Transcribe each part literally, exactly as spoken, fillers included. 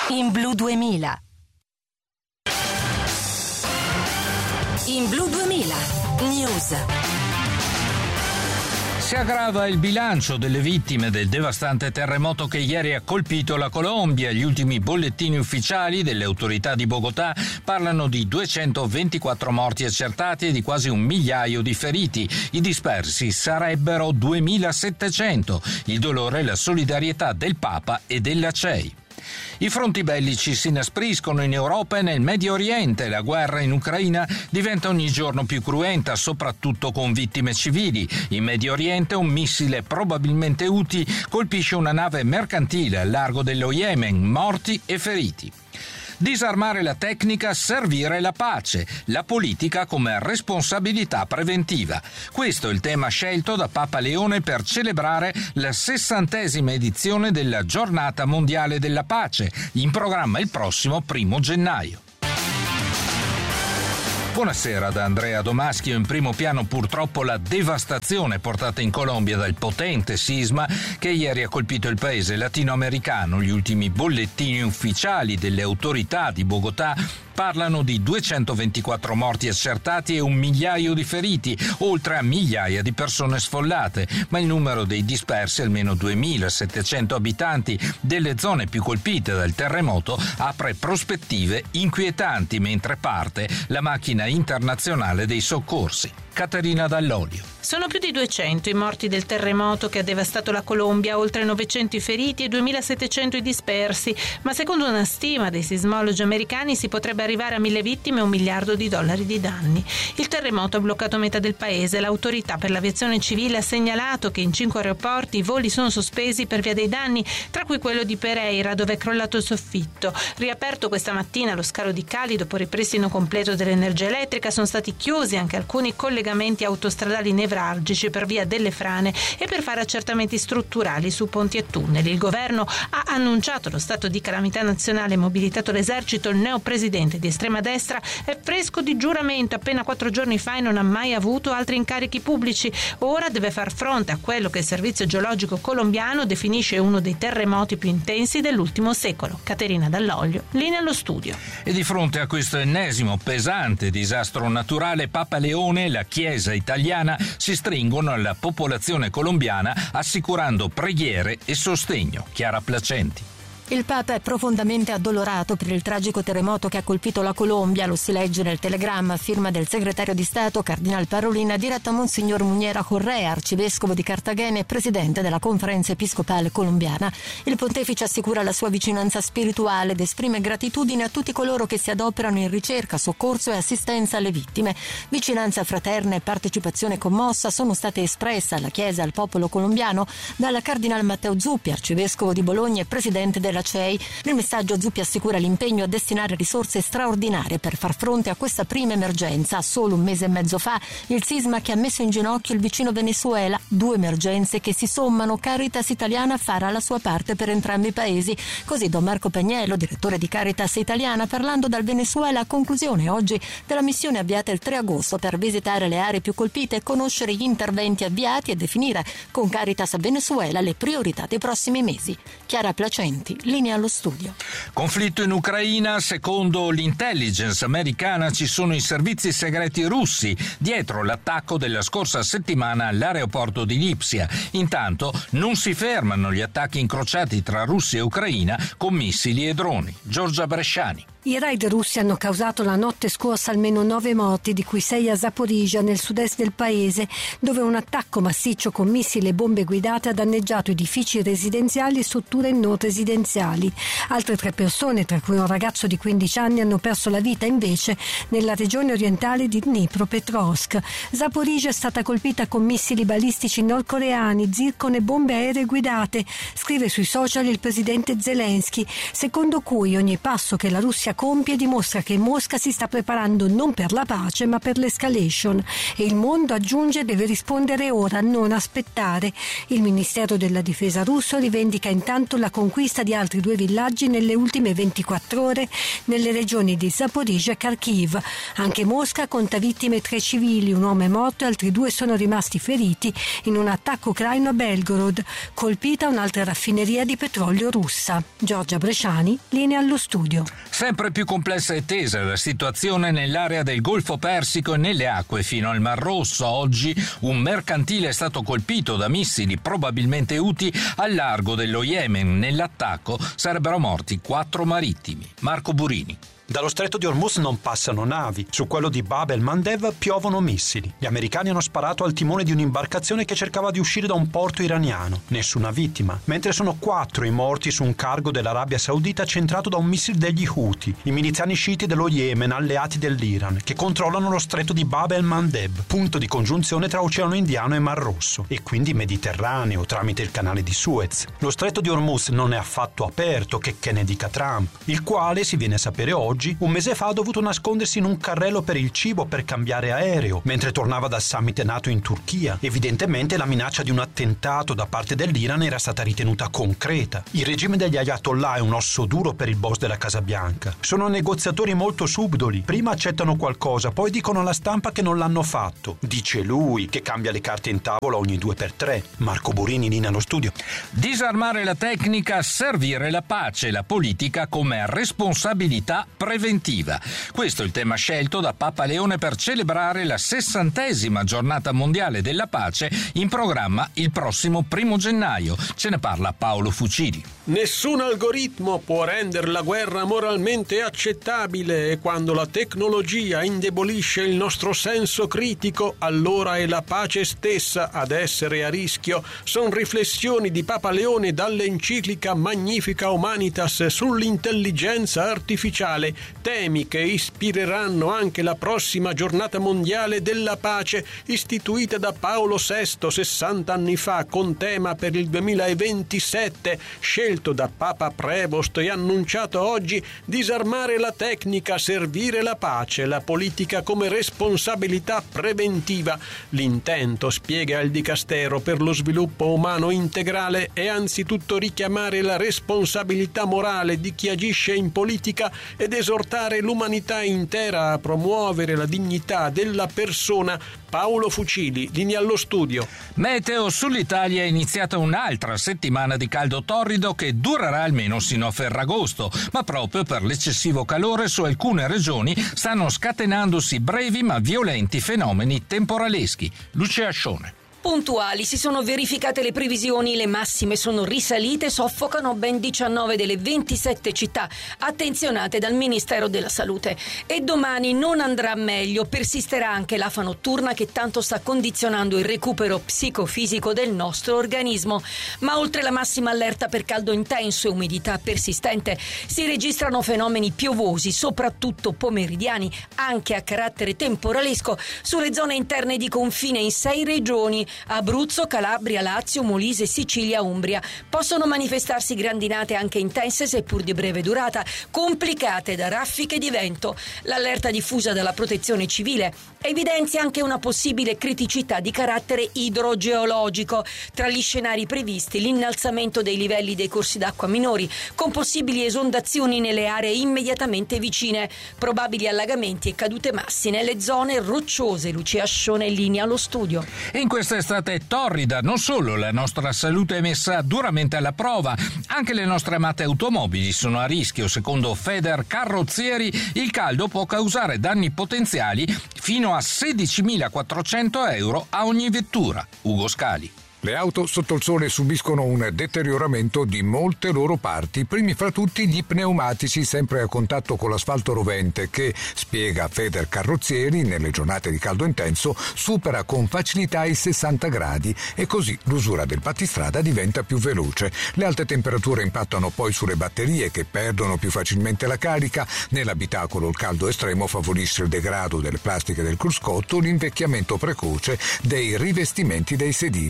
In Blu duemila. In Blu duemila News. Si aggrava il bilancio delle vittime del devastante terremoto che ieri ha colpito la Colombia. Gli ultimi bollettini ufficiali delle autorità di Bogotà parlano di duecentoventiquattro morti accertati e di quasi un migliaio di feriti. I dispersi sarebbero duemilasettecento. Il dolore e la solidarietà del Papa e della C E I. I fronti bellici si inaspriscono in Europa e nel Medio Oriente. La guerra in Ucraina diventa ogni giorno più cruenta, soprattutto con vittime civili. In Medio Oriente un missile, probabilmente Houthi, colpisce una nave mercantile al largo dello Yemen, morti e feriti. Disarmare la tecnica, servire la pace, la politica come responsabilità preventiva. Questo è il tema scelto da Papa Leone per celebrare la sessantesima edizione della Giornata Mondiale della Pace, in programma il prossimo primo gennaio. Buonasera da Andrea Domaschio. In primo piano purtroppo la devastazione portata in Colombia dal potente sisma che ieri ha colpito il paese latinoamericano. Gli ultimi bollettini ufficiali delle autorità di Bogotà parlano di duecentoventiquattro morti accertati e un migliaio di feriti, oltre a migliaia di persone sfollate, ma il numero dei dispersi, almeno duemilasettecento abitanti delle zone più colpite dal terremoto, apre prospettive inquietanti mentre parte la macchina internazionale dei soccorsi. Caterina Dall'Olio. Sono più di duecento i morti del terremoto che ha devastato la Colombia, oltre novecento i feriti e duemilasettecento i dispersi, ma secondo una stima dei sismologi americani si potrebbe arrivare a mille vittime e un miliardo di dollari di danni. Il terremoto ha bloccato metà del paese. L'autorità per l'aviazione civile ha segnalato che in cinque aeroporti i voli sono sospesi per via dei danni, tra cui quello di Pereira, dove è crollato il soffitto. Riaperto questa mattina lo scalo di Cali dopo ripristino completo dell'energia elettrica, sono stati chiusi anche alcuni collegamenti autostradali nevralgici per via delle frane e per fare accertamenti strutturali su ponti e tunnel. Il governo ha annunciato lo stato di calamità nazionale e mobilitato l'esercito. Il neopresidente di estrema destra è fresco di giuramento, appena quattro giorni fa, e non ha mai avuto altri incarichi pubblici. Ora deve far fronte a quello che il servizio geologico colombiano definisce uno dei terremoti più intensi dell'ultimo secolo. Caterina Dall'Olio, linea allo studio. E di fronte a questo ennesimo pesante disastro naturale, Papa Leone e la Chiesa italiana si stringono alla popolazione colombiana assicurando preghiere e sostegno. Chiara Placenti. Il Papa è profondamente addolorato per il tragico terremoto che ha colpito la Colombia, lo si legge nel telegramma a firma del segretario di Stato Cardinal Parolin, diretto a Monsignor Muniera Correa, arcivescovo di Cartagena e presidente della Conferenza Episcopale Colombiana. Il pontefice assicura la sua vicinanza spirituale ed esprime gratitudine a tutti coloro che si adoperano in ricerca, soccorso e assistenza alle vittime. Vicinanza fraterna e partecipazione commossa sono state espresse alla Chiesa e al popolo colombiano dalla Cardinal Matteo Zuppi, arcivescovo di Bologna e presidente della C E I. Nel messaggio Zuppi assicura l'impegno a destinare risorse straordinarie per far fronte a questa prima emergenza. Solo un mese e mezzo fa il sisma che ha messo in ginocchio il vicino Venezuela, due emergenze che si sommano. Caritas Italiana farà la sua parte per entrambi i paesi. Così Don Marco Pagnello, direttore di Caritas Italiana, parlando dal Venezuela a conclusione oggi della missione avviata il tre agosto per visitare le aree più colpite, conoscere gli interventi avviati e definire con Caritas Venezuela le priorità dei prossimi mesi. Chiara Placenti, linea allo studio. Conflitto in Ucraina. Secondo l'intelligence americana ci sono i servizi segreti russi dietro l'attacco della scorsa settimana all'aeroporto di Lipsia. Intanto non si fermano gli attacchi incrociati tra Russia e Ucraina con missili e droni. Giorgia Bresciani. I raid russi hanno causato la notte scorsa almeno nove morti, di cui sei a Zaporizhzhia, nel sud-est del paese, dove un attacco massiccio con missili e bombe guidate ha danneggiato edifici residenziali e strutture non residenziali. Altre tre persone, tra cui un ragazzo di quindici anni, hanno perso la vita invece nella regione orientale di Dnipropetrovsk. Zaporizhzhia è stata colpita con missili balistici nordcoreani, zircon e bombe aeree guidate, scrive sui social il presidente Zelensky, secondo cui ogni passo che la Russia compie dimostra che Mosca si sta preparando non per la pace ma per l'escalation e il mondo, aggiunge, deve rispondere ora, non aspettare. Il Ministero della Difesa russo rivendica intanto la conquista di altri due villaggi nelle ultime ventiquattro ore nelle regioni di Zaporizhzhia e Kharkiv. Anche Mosca conta vittime, tre civili, un uomo è morto e altri due sono rimasti feriti in un attacco ucraino a Belgorod, colpita un'altra raffineria di petrolio russa. Giorgia Bresciani, linea allo studio. Sempre più complessa e tesa la situazione nell'area del Golfo Persico e nelle acque fino al Mar Rosso. Oggi un mercantile è stato colpito da missili probabilmente Houthi al largo dello Yemen. Nell'attacco sarebbero morti quattro marittimi. Marco Burini. Dallo stretto di Hormuz non passano navi, su quello di Bab el-Mandeb piovono missili. Gli americani hanno sparato al timone di un'imbarcazione che cercava di uscire da un porto iraniano. Nessuna vittima, mentre sono quattro i morti su un cargo dell'Arabia Saudita centrato da un missile degli Houthi, i miliziani sciiti dello Yemen alleati dell'Iran, che controllano lo stretto di Bab el-Mandeb, punto di congiunzione tra Oceano Indiano e Mar Rosso, e quindi Mediterraneo tramite il canale di Suez. Lo stretto di Hormuz non è affatto aperto, che che ne dica Trump, il quale, si viene a sapere oggi, un mese fa ha dovuto nascondersi in un carrello per il cibo per cambiare aereo, mentre tornava dal summit NATO in Turchia. Evidentemente la minaccia di un attentato da parte dell'Iran era stata ritenuta concreta. Il regime degli Ayatollah è un osso duro per il boss della Casa Bianca. Sono negoziatori molto subdoli. Prima accettano qualcosa, poi dicono alla stampa che non l'hanno fatto. Dice lui, che cambia le carte in tavola ogni due per tre. Marco Burini, linea allo studio. Disarmare la tecnica, servire la pace, la politica come responsabilità preventiva. Questo è il tema scelto da Papa Leone per celebrare la sessantesima giornata mondiale della pace, in programma il prossimo primo gennaio. Ce ne parla Paolo Fucili. Nessun algoritmo può rendere la guerra moralmente accettabile e quando la tecnologia indebolisce il nostro senso critico, allora è la pace stessa ad essere a rischio. Sono riflessioni di Papa Leone dall'enciclica Magnifica Humanitas sull'intelligenza artificiale, temi che ispireranno anche la prossima giornata mondiale della pace, istituita da Paolo sesto sessanta anni fa con tema per il duemilaventisette, scelto da Papa Prevost e annunciato oggi: disarmare la tecnica, servire la pace, la politica come responsabilità preventiva. L'intento, spiega il Dicastero per lo sviluppo umano integrale, è anzitutto richiamare la responsabilità morale di chi agisce in politica ed esortare l'umanità intera a promuovere la dignità della persona. Paolo Fucili, linea allo studio. Meteo: sull'Italia è iniziata un'altra settimana di caldo torrido che durerà almeno sino a Ferragosto, ma proprio per l'eccessivo calore su alcune regioni stanno scatenandosi brevi ma violenti fenomeni temporaleschi. Lucia Ascione. Puntuali si sono verificate le previsioni, le massime sono risalite, soffocano ben diciannove delle ventisette città attenzionate dal Ministero della Salute. E domani non andrà meglio, persisterà anche l'afa notturna che tanto sta condizionando il recupero psicofisico del nostro organismo. Ma oltre la massima allerta per caldo intenso e umidità persistente, si registrano fenomeni piovosi, soprattutto pomeridiani, anche a carattere temporalesco, sulle zone interne di confine in sei regioni: Abruzzo, Calabria, Lazio, Molise, Sicilia, Umbria. Possono manifestarsi grandinate anche intense, seppur di breve durata, complicate da raffiche di vento. L'allerta diffusa dalla Protezione Civile evidenzia anche una possibile criticità di carattere idrogeologico. Tra gli scenari previsti l'innalzamento dei livelli dei corsi d'acqua minori, con possibili esondazioni nelle aree immediatamente vicine, probabili allagamenti e cadute massi nelle zone rocciose. Lucia Ascione, in linea allo studio. In questa estate torrida non solo la nostra salute è messa duramente alla prova, anche le nostre amate automobili sono a rischio. Secondo Feder Carrozzieri il caldo può causare danni potenziali fino a sedicimilaquattrocento euro a ogni vettura. Ugo Scali. Le auto sotto il sole subiscono un deterioramento di molte loro parti, primi fra tutti gli pneumatici, sempre a contatto con l'asfalto rovente che, spiega Feder Carrozzieri, nelle giornate di caldo intenso supera con facilità i sessanta gradi e così l'usura del battistrada diventa più veloce. Le alte temperature impattano poi sulle batterie che perdono più facilmente la carica. Nell'abitacolo il caldo estremo favorisce il degrado delle plastiche del cruscotto, l'invecchiamento precoce dei rivestimenti dei sedili.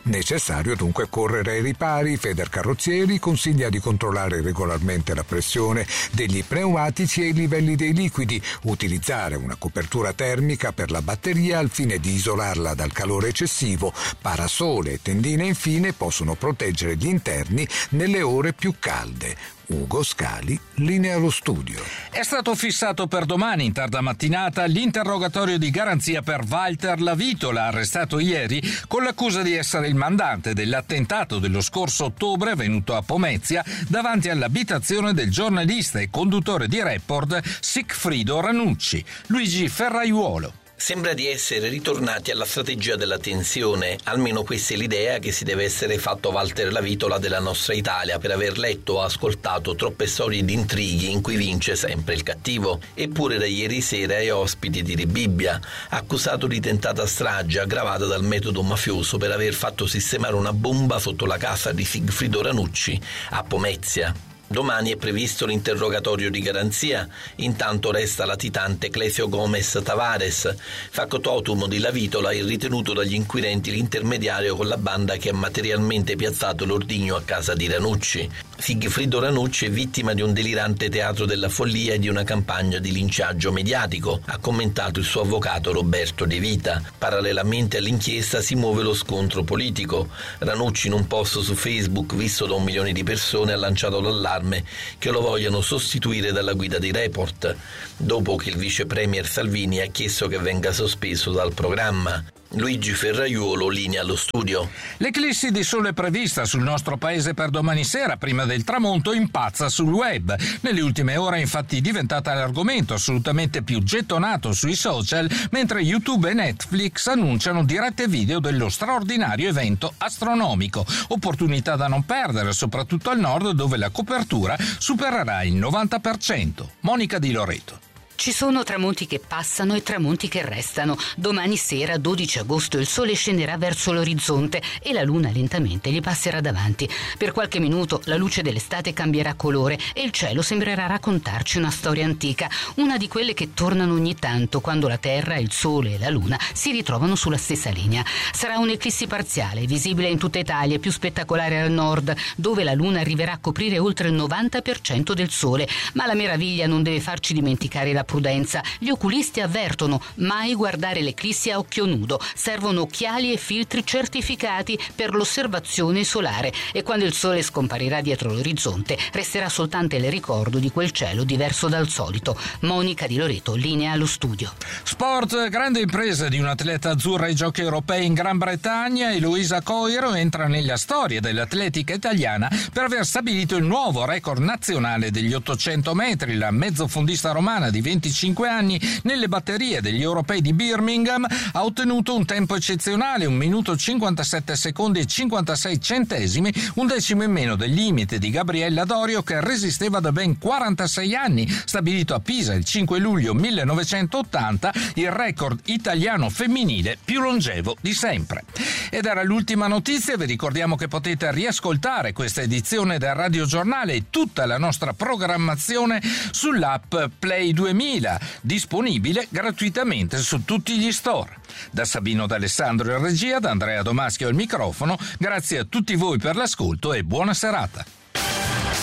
Necessario dunque correre ai ripari. Federcarrozzieri consiglia di controllare regolarmente la pressione degli pneumatici e i livelli dei liquidi, utilizzare una copertura termica per la batteria al fine di isolarla dal calore eccessivo. Parasole e tendine infine possono proteggere gli interni nelle ore più calde. Ugo Scali, linea allo studio. È stato fissato per domani in tarda mattinata l'interrogatorio di garanzia per Walter Lavitola, arrestato ieri con l'accusa di essere il mandante dell'attentato dello scorso ottobre avvenuto a Pomezia davanti all'abitazione del giornalista e conduttore di Report Sigfrido Ranucci. Luigi Ferraiuolo. Sembra di essere ritornati alla strategia della tensione, almeno questa è l'idea che si deve essere fatto Walter Lavitola della nostra Italia per aver letto o ascoltato troppe storie di intrighi in cui vince sempre il cattivo. Eppure da ieri sera è ospite di Re Bibbia, accusato di tentata strage aggravata dal metodo mafioso per aver fatto sistemare una bomba sotto la casa di Sigfrido Ranucci a Pomezia. Domani è previsto l'interrogatorio di garanzia, intanto resta latitante Clesio Gomez Tavares, factotum di Lavitola e ritenuto dagli inquirenti l'intermediario con la banda che ha materialmente piazzato l'ordigno a casa di Ranucci. Sigfrido Ranucci è vittima di un delirante teatro della follia e di una campagna di linciaggio mediatico, ha commentato il suo avvocato Roberto De Vita. Parallelamente all'inchiesta si muove lo scontro politico. Ranucci in un post su Facebook visto da un milione di persone ha lanciato l'allarme che lo vogliano sostituire dalla guida di Report, dopo che il vice premier Salvini ha chiesto che venga sospeso dal programma. Luigi Ferraiuolo, linea allo studio. L'eclissi di sole prevista sul nostro paese per domani sera, prima del tramonto, impazza sul web. Nelle ultime ore è infatti diventata l'argomento assolutamente più gettonato sui social, mentre YouTube e Netflix annunciano dirette video dello straordinario evento astronomico. Opportunità da non perdere, soprattutto al nord, dove la copertura supererà il novanta per cento. Monica Di Loreto. Ci sono tramonti che passano e tramonti che restano. Domani sera, dodici agosto, il sole scenderà verso l'orizzonte e la luna lentamente gli passerà davanti. Per qualche minuto la luce dell'estate cambierà colore e il cielo sembrerà raccontarci una storia antica, una di quelle che tornano ogni tanto quando la Terra, il Sole e la Luna si ritrovano sulla stessa linea. Sarà un'eclissi parziale, visibile in tutta Italia, più spettacolare al nord, dove la Luna arriverà a coprire oltre il novanta per cento del Sole. Ma la meraviglia non deve farci dimenticare la prudenza. Gli oculisti avvertono: mai guardare l'eclissi a occhio nudo, servono occhiali e filtri certificati per l'osservazione solare e quando il sole scomparirà dietro l'orizzonte resterà soltanto il ricordo di quel cielo diverso dal solito. Monica Di Loreto, linea allo studio. Sport, grande impresa di un'atleta azzurra ai giochi europei in Gran Bretagna. Eloisa Coiro entra nella storia dell'atletica italiana per aver stabilito il nuovo record nazionale degli ottocento metri. La mezzofondista romana di venticinque anni nelle batterie degli europei di Birmingham ha ottenuto un tempo eccezionale, un minuto cinquantasette secondi e cinquantasei centesimi, un decimo in meno del limite di Gabriella Dorio che resisteva da ben quarantasei anni, stabilito a Pisa il cinque luglio millenovecentottanta, il record italiano femminile più longevo di sempre. Ed era l'ultima notizia. Vi ricordiamo che potete riascoltare questa edizione del Radio Giornale e tutta la nostra programmazione sull'app Play duemila, disponibile gratuitamente su tutti gli store. Da Sabino D'Alessandro in regia, da Andrea Domaschio al microfono, grazie a tutti voi per l'ascolto e buona serata.